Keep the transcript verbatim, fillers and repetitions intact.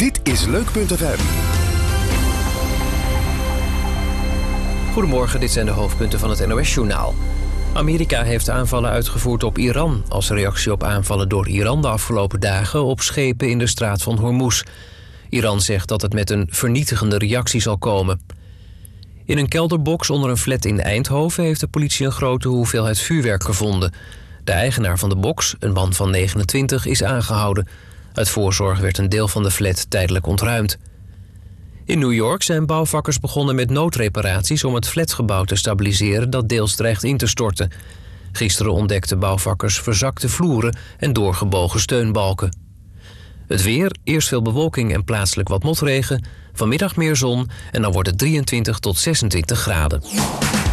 Dit is Leuk punt F M. Goedemorgen, dit zijn de hoofdpunten van het N O S-journaal. Amerika heeft aanvallen uitgevoerd op Iran als reactie op aanvallen door Iran de afgelopen dagen op schepen in de straat van Hormuz. Iran zegt dat het met een vernietigende reactie zal komen. In een kelderbox onder een flat in Eindhoven heeft de politie een grote hoeveelheid vuurwerk gevonden. De eigenaar van de box, een man van negenentwintig, is aangehouden. Uit voorzorg werd een deel van de flat tijdelijk ontruimd. In New York zijn bouwvakkers begonnen met noodreparaties om het flatgebouw te stabiliseren dat deels dreigt in te storten. Gisteren ontdekten bouwvakkers verzakte vloeren en doorgebogen steunbalken. Het weer, eerst veel bewolking en plaatselijk wat motregen. Vanmiddag meer zon en dan wordt het drieëntwintig tot zesentwintig graden.